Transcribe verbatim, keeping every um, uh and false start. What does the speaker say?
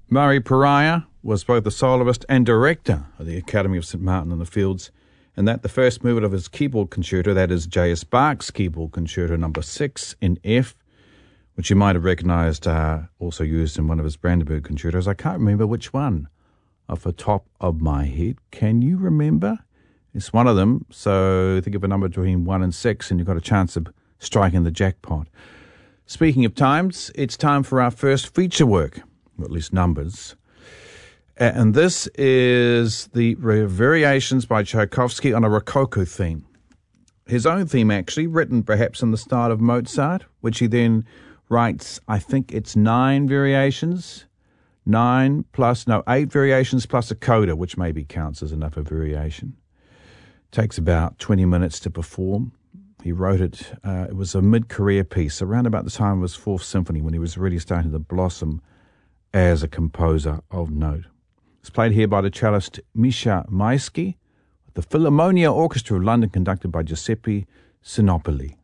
Murray Pariah was both the soloist and director of the Academy of Saint Martin in the Fields, and that the first movement of his keyboard concerto, that is J S Bach's keyboard concerto number six in F, which you might have recognised uh, also used in one of his Brandenburg concertos. I can't remember which one off the top of my head. Can you remember? It's one of them, so think of a number between one and six and you've got a chance of striking the jackpot. Speaking of times, it's time for our first feature work, or at least numbers. And this is the Variations by Tchaikovsky on a Rococo theme. His own theme, actually, written perhaps in the style of Mozart, which he then writes, I think it's nine variations, nine plus, no, eight variations plus a coda, which maybe counts as enough a variation. Takes about twenty minutes to perform. He wrote it, uh, it was a mid-career piece, around about the time of his Fourth Symphony, when he was really starting to blossom as a composer of note. It's played here by the cellist Misha Maisky, the Philharmonia Orchestra of London, conducted by Giuseppe Sinopoli.